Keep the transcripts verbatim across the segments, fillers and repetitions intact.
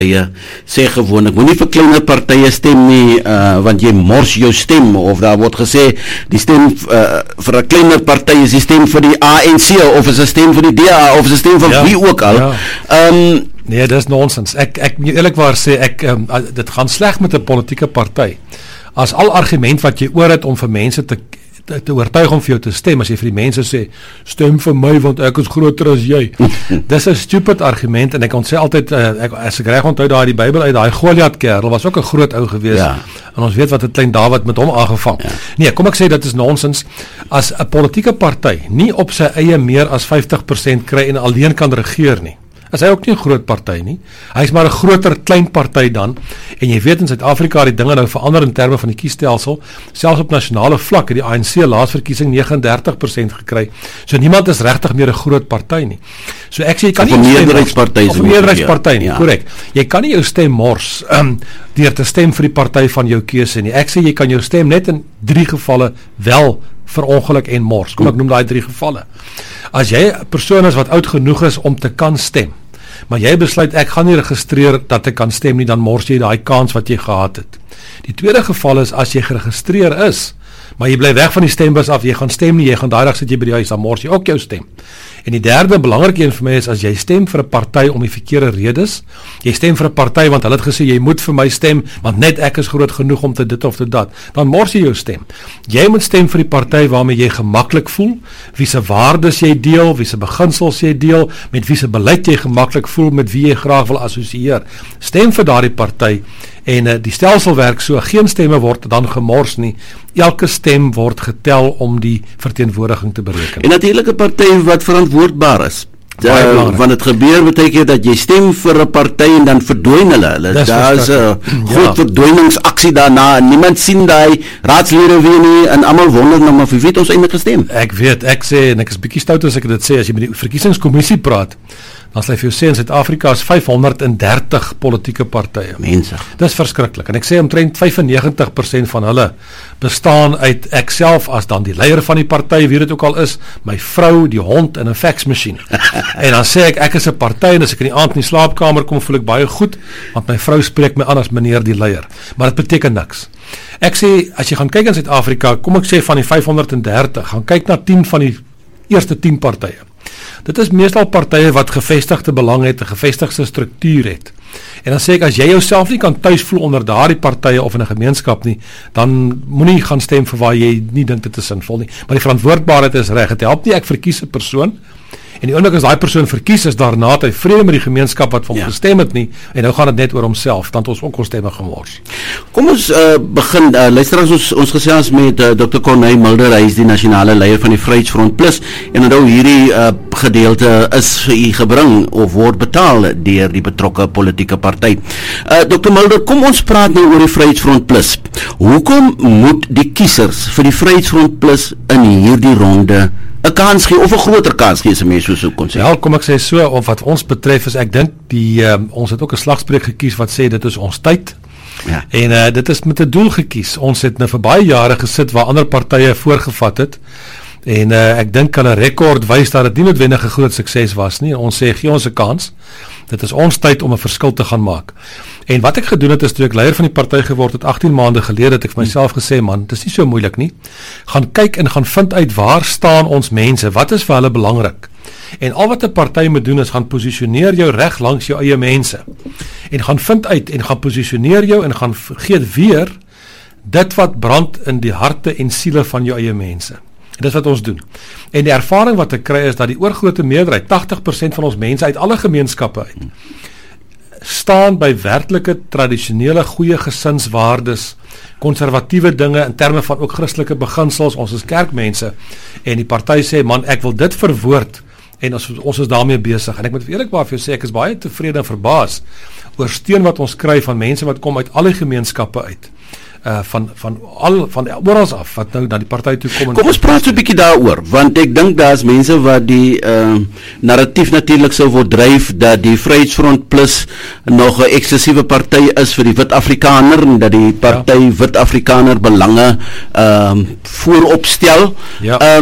partye sê gewoonlik, moenie vir kleiner partye stem nie, uh, want jy mors jou stem, of daar word gesê, die stem uh, vir 'n kleiner party is die stem vir die A N C, of is 'n stem vir die D A, of is 'n stem vir ja, wie ook al. Ja. Um, nee, dis nonsens. Ek, ek eerlikwaar sê, ek, um, dit gaan sleg met 'n politieke party. As al argument wat jy oor het om vir mense te te, te oortuig om vir jou te stem, as jy vir die mense sê, stem vir my want ek is groter as jy. Dis 'n stupid argument, en ek ontsê altyd, uh, ek, as ek reg onthou daar die Bybel uit, daai Goliat kerel was ook 'n groot ou gewees, ja. En ons weet wat 'n klein Dawid met hom aangevang. Ja. Nee, kom ek sê, dit is nonsens. As 'n politieke party nie op sy eie meer as vyftig persent kry en alleen kan regeer nie, is hy ook nie 'n groot party nie. Hy is maar 'n groter klein party dan, en jy weet in Suid-Afrika het die dinge nou verander in terme van die kiesstelsel, selfs op nasionale vlak het die A N C laas verkiesing negenendertig persent gekry, so niemand is regtig meer 'n groot party nie. So ek sê, jy kan nie 'n meerderheidsparty of 'n meerderheidsparty nie, korrek. Jy kan nie jou stem mors, um, deur te stem vir die party van jou keuse nie. Ek sê, jy kan jou stem net in drie gevalle wel verongeluk en mors. Kom ek noem daai drie gevalle. As jy 'n persoon is wat oud genoeg is om te kan stem, maar jy besluit ek gaan nie registreer dat ek kan stem nie, dan mors jy daai kans wat jy gehad het. Die tweede geval is as jy geregistreer is, maar jy bly weg van die stembus af, jy gaan stem nie, jy gaan daai dag sit jy by die huis, dan mors jy ook jou stem. En die derde belangrike een vir my is, as jy stem vir 'n party om die verkeerde redes, jy stem vir 'n party want hulle het gesê jy moet vir my stem, want net ek is groot genoeg om te dit of te dat, dan mors jy jou stem. Jy moet stem vir die party waarmee jy gemaklik voel, wie se waardes jy deel, wie se beginsels jy deel, met wie se beleid jy gemaklik voel, met wie jy graag wil assosieer. Stem vir daardie party, en uh, die stelsel werk so, geen stemme word dan gemors nie, elke stem word getel om die verteenwoordiging te bereken. En natuurlik 'n party wat verantwoordbaar is. Uh, want het gebeur beteken dat jy stem vir 'n party en dan verdwyn hulle. hulle daar is 'n groot ja. verdwyningsaksie daarna, en niemand sien daai raadslede weer nie, en almal wonder nou maar wie het ons eintlik gestem. Ek weet, ek sê, en ek is bietjie stout as ek dit sê, as jy met die verkiesingskommissie praat, dan sal ek vir jou sê, in Suid-Afrika is vyfhonderddertig politieke partye. Mense. Dis verskriklik, en ek sê omtrent vyfennegentig persent van hulle bestaan uit ek self as dan die leier van die party, wie dit ook al is, my vrou, die hond en 'n faxmasjien. En dan sê ek, ek is 'n party, en as ek in die aand in die slaapkamer kom, voel ek baie goed, want my vrou spreek my aan as meneer die leier. Maar dit beteken niks. Ek sê, as jy gaan kyk in Suid-Afrika, kom ek sê van die vyfhonderddertig, gaan kyk na tien van die eerste tien partye. Dit is meestal partye wat gevestigde belang het, 'n gevestigde struktuur het. En dan sê ek, as jy jouself nie kan tuis voel onder daardie partye of in 'n gemeenskap nie, dan moenie gaan stem vir waar jy nie dink dit is sinvol nie. Maar die verantwoordbaarheid is reg. Dit help nie ek verkies 'n persoon, en die oomblik as daai persoon verkies is, daarna het hy vrede met die gemeenskap wat vir hom ja. gestem het nie, en nou gaan dit net oor homself, dan het ons ook ons stemme gemors. Kom ons uh, begin, uh, luister as ons, ons gesels met uh, dokter Corneille Mulder, hy is die nasionale leier van die Vryheidsfront Plus, en nou hierdie uh, gedeelte is vir u gebring, of word betaal deur die betrokke politieke party. Uh, dokter Mulder, kom ons praat nou oor die Vryheidsfront Plus. Hoekom moet die kiesers vir die Vryheidsfront Plus in hierdie ronde 'n kans gee, of 'n groter kans gee, as 'n mens so sou kon sê? Ja, kom ek sê so, of wat ons betref is, ek dink die, um, ons het ook 'n slagspreuk gekies wat sê, dit is ons tyd, ja. en uh, dit is met 'n doel gekies. Ons het nou vir baie jare gesit waar ander partye voorgevat het, en uh, ek dink hulle rekord wys dat dit nie noodwendig 'n groot sukses was nie, en ons sê, gee ons 'n kans, dit is ons tyd om 'n verskil te gaan maak. En wat ek gedoen het, is toe ek leier van die party geword het, agttien maande gelede, het ek vir myself gesê, man, dit is nie so moeilik nie, gaan kyk en gaan vind uit, waar staan ons mense, wat is vir hulle belangrik, en al wat 'n party moet doen, is gaan posisioneer jou reg langs jou eie mense, en gaan vind uit, en gaan posisioneer jou, en gaan vergeet weer, dit wat brand in die harte en siele van jou eie mense. En dit wat ons doen. En die ervaring wat ek kry is, dat die oorgrote meerderheid, tagtig persent van ons mense uit alle gemeenskappe uit, staan by werklike, tradisionele, goeie gesinswaardes, konservatiewe dinge, in terme van ook Christelike beginsels, ons is kerkmense, en die party sê, man, ek wil dit verwoord, en ons, ons is daarmee besig, en ek moet eerlikwaar vir jou sê, ek is baie tevrede en verbaas, oor steun wat ons kry, van mense wat kom uit alle gemeenskappe uit, Uh, van, van, al, van oorals af, wat nou na die party toe kom. Kom ons praat so 'n bietjie daaroor, want ek dink daar is mense wat die uh, narratief natuurlik sou word dryf, dat die Vryheidsfront Plus nog 'n eksklusiewe party is vir die wit Afrikaner, en dat die party ja. wit Afrikaner belange um, vooropstel. Ja. Um,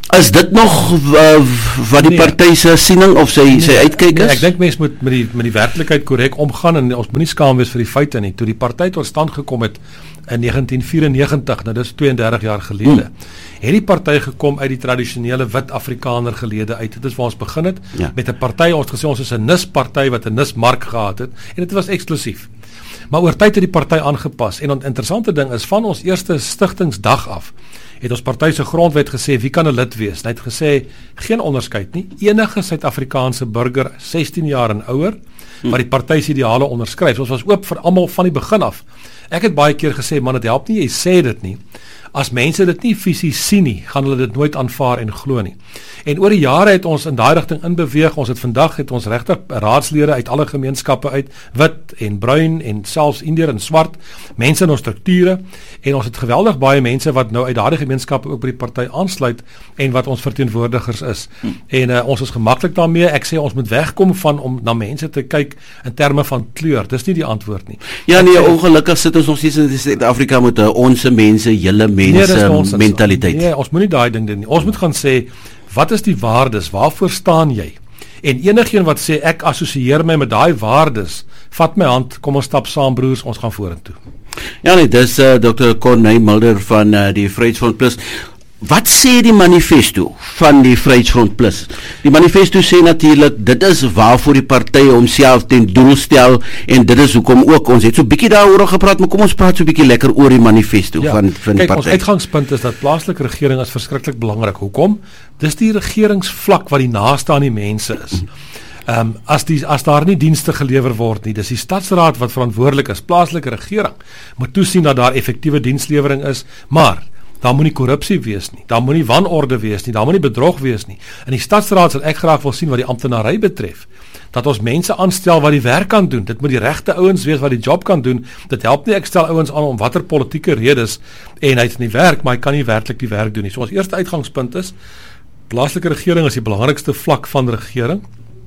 Is dit nog uh, wat die nee. party se siening of sy nee, sy uitkyk is? Nee, ek dink mense moet met die met die werklikheid korrek omgaan en ons moenie skaam wees vir die feite nie. Toe die party tot stand gekom het in negentien vyrenegentig, nou dis tweeëndertig jaar gelede. Hmm. Het die party gekom uit die tradisionele wit Afrikaner gelede uit. Dit is waar ons begin het ja. met 'n party. Ons gesê ons is 'n nis party wat 'n nis mark gehad het en dit was eksklusief. Maar oor tyd het die party aangepas en 'n interessante ding is van ons eerste stigtingsdag af het ons party se grondwet gesê wie kan 'n lid wees. Hy het gesê geen onderskeid nie. Enige Suid-Afrikaanse burger sestien jaar en ouer hmm. wat die party se ideale onderskryf. So ons was oop vir almal van die begin af. Ek het baie keer gesê man, dit help nie jy sê dit nie. As mense dit nie fisies sien nie, gaan hulle dit nooit aanvaar en glo nie. En oor die jare het ons in daai rigting inbeweeg. Ons het vandag het ons regtig raadslede uit alle gemeenskappe uit, wit en bruin en selfs Indiër en swart, mense in ons strukture en ons het geweldig baie mense wat nou uit daardie gemeenskappe ook by die party aansluit en wat ons verteenwoordigers is. Hm. En uh, ons is gemaklik daarmee. Ek sê ons moet wegkom van om na mense te kyk in terme van kleur. Dis nie die antwoord nie. Ja nee, ongelukkig sit ons nog steeds in Suid-Afrika met 'n onse mense, julle mense nee, mentaliteit. Nee, ons moenie daai ding doen nie. Ons moet gaan sê wat is die waardes? Waarvoor staan jy? En enigiemand wat sê ek assosieer my met daai waardes, vat my hand, kom ons stap saam broers, ons gaan vorentoe. Ja nee, dis uh, dokter Corneille Mulder van uh, die Vryheidsfront Plus. Wat sê die manifesto van die Vryheidsfront Plus? Die manifesto sê natuurlik dit is waarvoor die party homself ten doel stel en dit is hoekom ook ons het so bietjie daaroor gepraat, maar kom ons praat so bietjie lekker oor die manifesto ja, van van die kyk, party. Ons uitgangspunt is dat plaaslike regering is verskriklik belangrik. Hoekom? Dis die regeringsvlak wat die naaste aan die mense is. Ehm um, as die as daar nie dienste gelewer word nie, dis die stadsraad wat verantwoordelik is. Plaaslike regering moet toesien dat daar effektiewe dienslewering is, maar daar moet nie korrupsie wees nie, daar moet nie wanorde wees nie, daar moet nie bedrog wees nie. In die stadsraad sal ek graag wil sien wat die amptenary betref, dat ons mense aanstel wat die werk kan doen. Dit moet die regte ouens wees wat die job kan doen. Dit help nie ek stel ouens aan om watter politieke redes en hy het nie werk, maar hy kan nie werklik die werk doen nie. So ons eerste uitgangspunt is plaaslike regering is die belangrikste vlak van regering.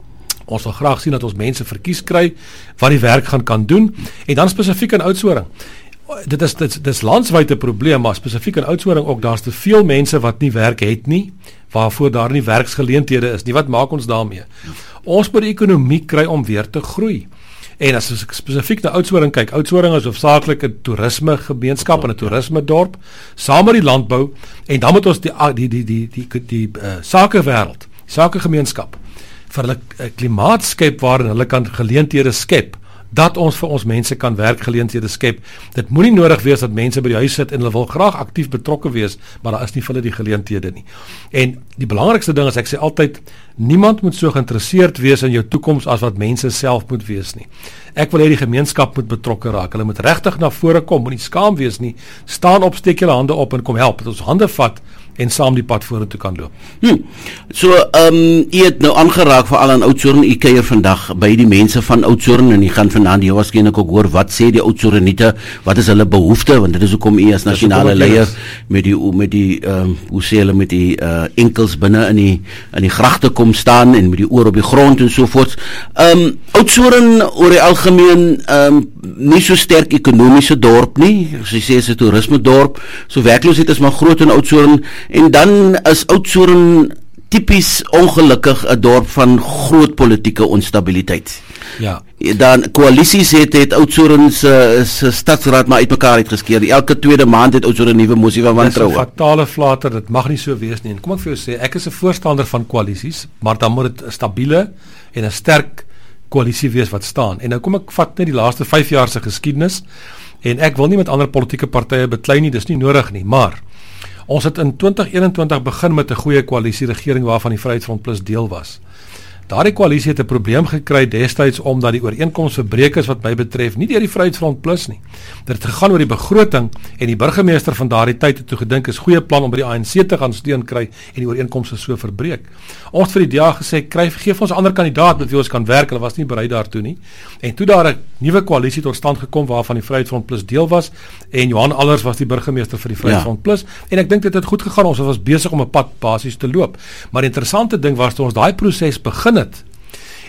Ons wil graag sien dat ons mense verkies kry wat die werk gaan kan doen en dan spesifiek in Oudtshoorn. Dit is dit is landwyte probleem, maar spesifiek in Oudtshoorn ook, daar's te veel mense wat nie werk het nie, waarvoor daar nie werksgeleenthede is nie. Wat maak ons daarmee? Ons moet die ekonomie kry om weer te groei. En as ons spesifiek na Oudtshoorn kyk, Oudtshoorn is hoofsaaklik 'n toerisme gemeenskap en 'n toerisme dorp, saam met die landbou en dan moet ons die die die die die, die, die uh, sakewêreld, sakegemeenskap vir hulle uh, klimaat skep waarin hulle kan geleenthede skep. Dat ons vir ons mense kan werkgeleenthede skep. Dit moenie nodig wees dat mense by die huis sit en hulle wil graag aktief betrokke wees, maar daar is nie vir hulle die geleenthede nie. En die belangrikste ding is, ek sê altyd, niemand moet so geïnteresseerd wees in jou toekoms as wat mense self moet wees nie. Ek wil hê die gemeenskap moet betrokke raak. Hulle moet regtig na vore kom, moenie skaam wees nie. Staan op, steek julle hande op en kom help. Dat ons hande vat en saam die pad vorentoe kan loop. Hmm. So, ehm um, u het nou aangeraak veral aan Oudtshoorn. U kuier vandag by die mense van Oudtshoorn en u gaan vanaand jou waarskynlik ook hoor wat sê die Oudtshoorniete, wat is hulle behoefte, want dit is hoekom u as nasionale leier met die met die ehm um, hoe sê hulle met die uh, enkels binne in die in die gragte kom staan en met die oor op die grond en so voort. Ehm um, Oudtshoorn oor die algemeen ehm um, nie so sterk ekonomiese dorp nie. As jy sê is 'n toerisme dorp, so werkloosheid is maar groot in Oudtshoorn. En dan is Oudtshoorn tipies ongelukkig 'n dorp van groot politieke onstabiliteit. Ja. Dan koalisies het het Oudtshoorn se se stadsraad maar uitmekaar uitgeskeer. Elke tweede maand het Oudtshoorn 'n nuwe mosie van wantroue. Dis 'n fatale flater, dit mag nie so wees nie. En kom ek vir jou sê, ek is 'n voorstander van koalisies, maar dan moet dit 'n stabiele en 'n sterk koalisie wees wat staan. En nou kom ek vat net die laaste vyf jaar se geskiedenis en ek wil nie met ander politieke partye beklei nie, dis nie nodig nie, maar ons het in twintig eenentwintig begin met 'n goeie koalisie regering waarvan die Vryheidsfront Plus deel was. Daardie koalisie het 'n probleem gekry destyds omdat die ooreenkoms verbreek is wat my betref, nie deur die Vryheidsfront Plus nie. Dit het gegaan oor die begroting en die burgemeester van daardie tyd het toe gedink is goeie plan om by die A N C te gaan steun kry en die ooreenkomste so verbreek. Ons het vir die D A gesê, kry gee vir ons 'n ander kandidaat met wie ons kan werk. Hulle was nie bereid daartoe nie. En toe daar 'n nuwe koalisie tot stand gekom waarvan die Vryheidsfront Plus deel was en Johan Allers was die burgemeester vir die Vryheidsfront ja. Plus en ek dink dit het goed gegaan. Ons was besig om 'n pad basies te loop. Maar die interessante ding was toe ons daai proses begin het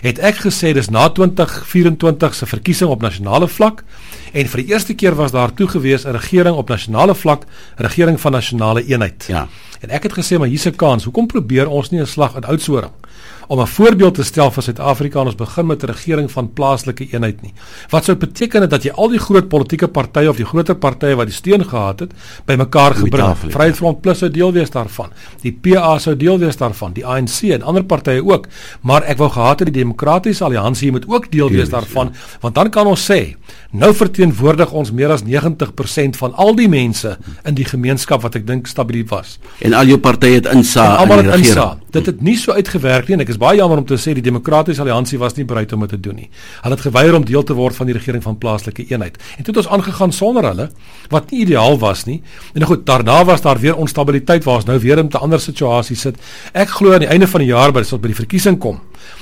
het ek gesê dis na twintig vyf-en-twintig se verkiesing op nasionale vlak, en vir die eerste keer was daar toe gewees 'n regering op nasionale vlak, 'n regering van nasionale eenheid. Ja. En ek het gesê, maar hier's 'n kans, hoekom probeer ons nie 'n slag in Oudtshoorn om 'n voorbeeld te stel vir Suid-Afrika en ons begin met 'n regering van plaaslike eenheid nie. Wat sou beteken dat jy al die groot politieke partye of die groter partye wat die steun gehad het, bymekaar gebring. Vryheidsfront Plus sou deel wees daarvan. Die P A sou deel wees daarvan, die A N C en ander partye ook. Maar ek wou gehad het die Demokratiese Alliansie moet ook deel wees daarvan, ja. Want dan kan ons sê, nou verteenwoordig ons meer as negentig persent van al die mense in die gemeenskap wat ek dink stabiel was. En al jou partye het insa in die regering. Dit het nie so uitgewerk nie en ek is baie jammer om te sê die Demokratiese Alliansie was nie bereid om dit te doen nie. Hulle het geweier om deel te word van die regering van plaaslike eenheid. En toe het ons aangegaan sonder hulle, wat nie ideaal was nie. En nou goed, daarna was daar weer onstabiliteit waar ons nou weer in 'n ander situasie sit. Ek glo aan die einde van die jaar, by as ons by die verkiesing kom,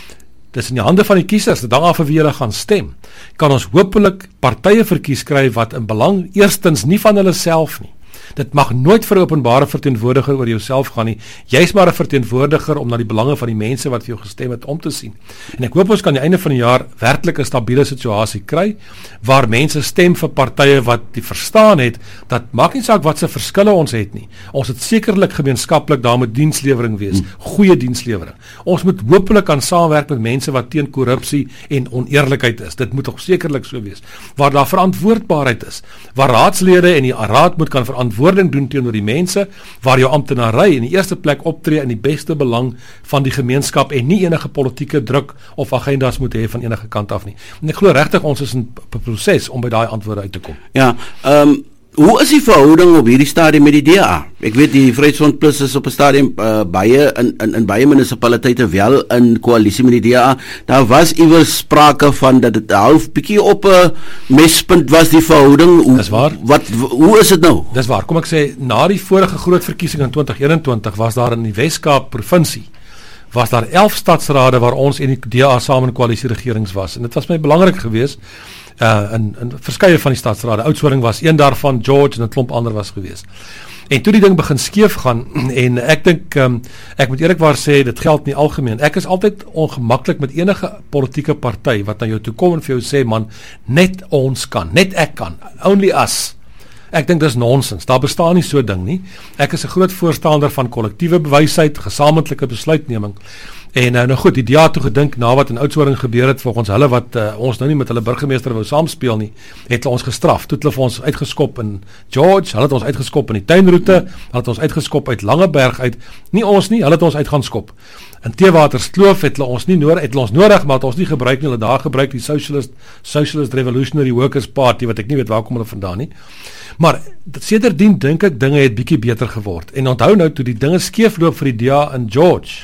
dis in die hande van die kiesers, dit hang af vir wie hulle gaan stem, kan ons hopelik partye verkies kry wat in belang eerstens nie van hulle self nie. Dit mag nooit vir 'n openbare verteenwoordiger oor jouself gaan nie. Jy's maar 'n verteenwoordiger om na die belange van die mense wat vir jou gestem het om te sien. En ek hoop ons kan aan die einde van die jaar werklik 'n stabiele situasie kry waar mense stem vir partye wat die verstaan het dat maak nie saak wat se verskille ons het nie. Ons het sekerlik gemeenskaplik daar moet dienslewering wees, hmm. goeie dienslewering. Ons moet hopelik kan saamwerk met mense wat teen korrupsie en oneerlikheid is. Dit moet tog sekerlik so wees. Waar daar verantwoordbaarheid is, waar raadslede en die raad moet kan verantwoord woording doen teenoor die mense, waar jou amptenary in die eerste plek optree in die beste belang van die gemeenskap en nie enige politieke druk of agendas moet hê van enige kant af nie. En ek glo regtig ons is in 'n proses om by daai antwoorde uit te kom. Ja, ehm um, hoe is die verhouding op hierdie stadium met die D A? Ek weet die Vryheidsfront Plus is op 'n stadium uh, baie in in in baie munisipaliteite wel in koalisie met die D A. Daar was iewers sprake van dat dit half bietjie op 'n uh, mespunt was die verhouding. Hoe, Dis waar. Wat hoe is dit nou? Dis waar. Kom ek sê, na die vorige groot verkiesing in twintig eenentwintig was daar in die Wes-Kaap provinsie was daar elf stadsrade waar ons en die D A saam in koalisieregerings was. En dit was my belangrik geweest. Uh, in, in verskeie van die stadsrade, Oudtshoorn was een daarvan, George en 'n klomp ander was gewees. En toe die ding begin skeef gaan, en ek dink, um, ek moet eerlikwaar sê, dit geld nie algemeen, ek is altyd ongemaklik met enige politieke party, wat na jou toe kom en vir jou sê, man, net ons kan, net ek kan, only us. Ek dink dis nonsens, daar bestaan nie so ding nie. Ek is 'n groot voorstander van kollektiewe bewysheid, gesamentlike besluitneming. En nou goed, die D A toe gedink na wat in Oudtshoorn gebeur het volgens hulle wat uh, ons nou nie met hulle burgemeester wou saamspeel nie, het hulle ons gestraf. Toe het hulle vir ons uitgeskop in George, hulle het ons uitgeskop in die tuinroete, hulle het ons uitgeskop uit Langeberg uit. Nie ons nie, hulle het ons uit gaan skop. In Teewaterskloof het hulle ons nie nodig, het hulle ons nodig, maar het ons nie gebruik nie. Hulle daar gebruik die Socialist Socialist Revolutionary Workers Party wat ek nie weet waar kom hulle vandaan nie. Maar sedertdien dink ek dinge het bietjie beter geword. En onthou nou toe die dinge skeefloop vir die D A in George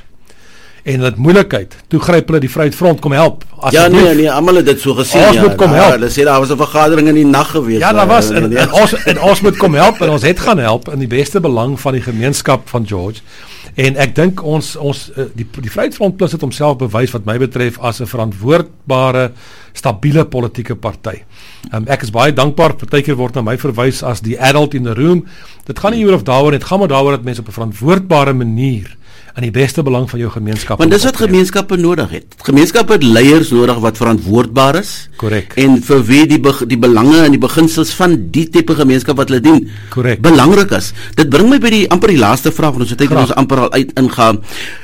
en dit moeilikheid, toe gryp hulle die Vryheidsfront kom help. Ja nee, nee, almal het dit so gesien. Ons ja, moet kom help. Hulle sê daar was 'n vergadering in die nag gewees. Ja, daar was, en, en, ons, en ons moet kom help, en ons het gaan help in die beste belang van die gemeenskap van George. En ek dink ons, ons die, die Vryheidsfront Plus het homself bewys wat my betref as 'n verantwoordbare, stabiele politieke party. Um, ek is baie dankbaar, partykeer word na my verwys as die adult in the room. Dit gaan nie oor of daaroor, dit gaan maar daaroor dat mense op 'n verantwoordbare manier in die beste belang van jou gemeenskap. Want dis wat gemeenskappe nodig het. Gemeenskappe het leiers nodig wat verantwoordbaar is. Korrek. En vir wie die be, die belange en die beginsels van die tipe gemeenskap wat hulle dien Korrek. belangrik is. Dit bring my by die amper die laaste vraag, want ons het ons amper al uit ingaan.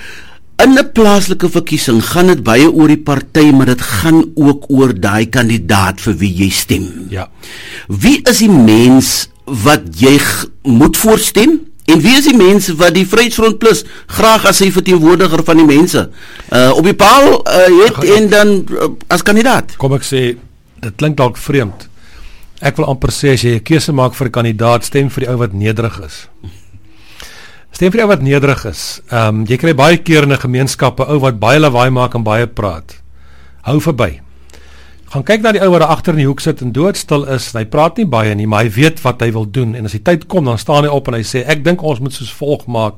In 'n plaaslike verkiesing gaan dit baie oor die party, maar dit gaan ook oor daai kandidaat vir wie jy stem. Ja. Wie is die mens wat jy g- moet voorstem? En wie is die mense wat die Vryheidsfront Plus graag as sy verteenwoordiger van die mense uh, op die paal uh, het en dan uh, as kandidaat? Kom ek sê, dit klink dalk vreemd. Ek wil amper sê, as jy 'n keuse maak vir 'n kandidaat, stem vir die ou wat nederig is. Stem vir die ou wat nederig is. Um, jy kry baie keer in 'n gemeenskap 'n ou wat baie lawaai maak en baie praat. Hou verby. Gaan kyk na die ou wat daar agter in die hoek sit en doodstil is, en hy praat nie baie nie, maar hy weet wat hy wil doen, en as die tyd kom, dan staan hy op en hy sê, ek dink ons moet soos volg maak,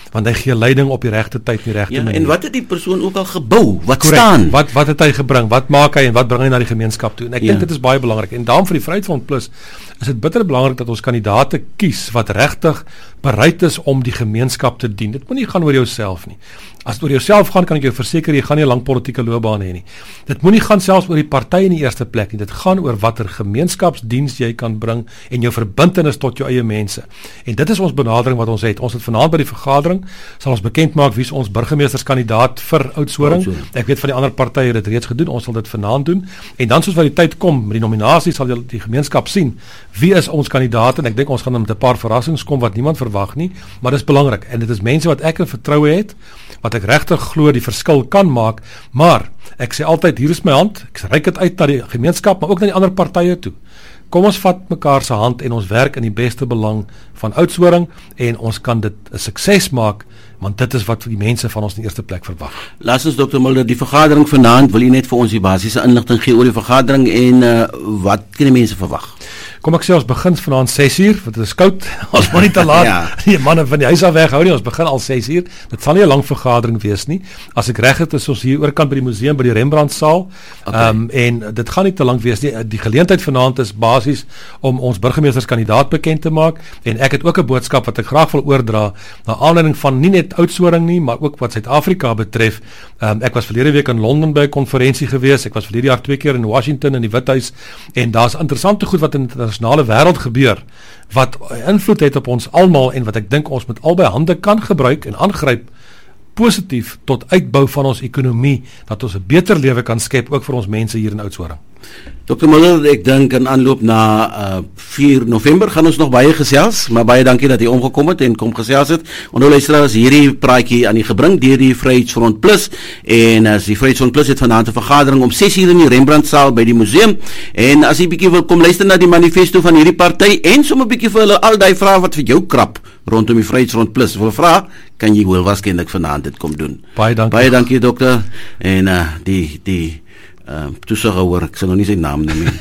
want hy gee leiding op die regte tyd en die regte ja, manier. En wat het die persoon ook al gebou? Wat Correct. staan? Wat wat het hy gebring? Wat maak hy en wat bring hy na die gemeenskap toe? En ek Ja. dink dit is baie belangrik. En daarom vir die Vryheidsfront Plus is dit bitter belangrik dat ons kandidaate kies wat regtig bereid is om die gemeenskap te dien. Dit moet nie gaan oor jouself nie. As dit oor jouself gaan, kan ek jou verseker, jy gaan nie 'n lang politieke loopbaan hê nie. Dit moet nie gaan selfs oor die party in die eerste plek nie. Dit gaan oor watter gemeenskapsdiens jy kan bring en jou verbintenis tot jou eie mense. En dit is ons benadering wat ons het. Ons het vanaand by die vergadering sal ons bekend maak wie is ons burgemeesterskandidaat vir Oudtshoorn. Ek weet van die ander partye het dit reeds gedoen. Ons sal dit vanaand doen. En dan soos wat die tyd kom met die nominasie sal die, die gemeenskap sien wie is ons kandidaat en ek dink ons gaan met 'n paar verrassings kom wat niemand verwag nie, maar dit is belangrik en dit is mense wat ek in vertroue het, wat ek regtig glo die verskil kan maak, maar ek sê altyd hier is my hand, ek reik dit uit na die gemeenskap, maar ook na die ander partye toe. Kom ons vat mekaar se hand en ons werk in die beste belang van Oudtshoorn en ons kan dit 'n sukses maak, want dit is wat die mense van ons in die eerste plek verwag. Laat ons dokter Mulder, die vergadering vanaand, wil jy net vir ons die basiese inligting gee oor die vergadering en uh, wat kan die mense verwag? Kom ek sê ons begin vanaand ses uur, want dit is koud. Ons moet nie te laat ja. die manne van die huis af weghou nie. Ons begin al ses uur. Dit sal nie 'n lang vergadering wees nie. As ek reg het, is ons hier oorkant by die museum by die Rembrandtsaal. Okay. Um, en dit gaan nie te lank wees nie. Die geleentheid vanaand is basies om ons burgemeesterskandidaat bekend te maak en ek het ook 'n boodskap wat ek graag wil oordra na aanleiding van nie net Oudtshoorn nie, maar ook wat Suid-Afrika betref. Um, ek was verlede week in Londen by 'n konferensie gewees. Ek was verlede jaar twee keer in Washington in die Withuis en daar's interessante goed wat in die internasionale wêreld gebeur wat invloed het op ons almal en wat ek dink ons met albei hande kan gebruik en aangryp positief tot uitbou van ons ekonomie, dat ons 'n beter lewe kan skep ook vir ons mense hier in Oudtshoorn. dokter Mulder, ek dink in aanloop na uh, vier November gaan ons nog baie gesels, maar baie dankie dat jy omgekom het en kom gesels het. Onthou luisteraars, hierdie praatjie aan die gebring deur die Vryheidsfront Plus en as die Vryheidsfront Plus het vanaand 'n vergadering om ses uur in die Rembrandtsaal by die museum en as jy bietjie wil kom luister na die manifesto van hierdie party en sommer 'n bietjie vir hulle al die vrae wat vir jou krap rondom die Vryheidsfront Plus wil vra, kan jy wel waarskynlik vanaand dit kom doen. Baie dankie. Baie dankie dokter en uh, die die Uh, toesighouer, ek sal nog nie sy naam noem nie.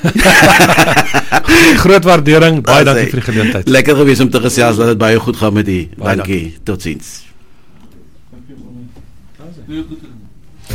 Groot waardering, baie dankie vir die geleentheid. Lekker gewees om te gesels, dat het baie goed gaan met u. Dankie, dankie. Totsiens. Dankie.